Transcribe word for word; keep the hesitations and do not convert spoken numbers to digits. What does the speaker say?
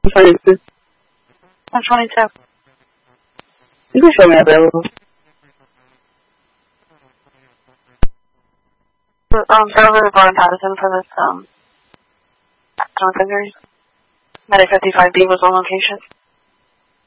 Sorry, is this? one twenty-two. You can show me available. Um, server report in Patterson for this, um, John Fingers. Medic fifty-five B was on location.